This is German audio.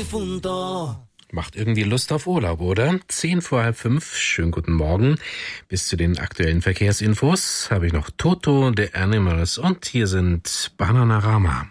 difunto. Macht irgendwie Lust auf Urlaub, oder? 5:10. Schönen guten Morgen. Bis zu den aktuellen Verkehrsinfos habe ich noch Toto, The Animals und hier sind Bananarama.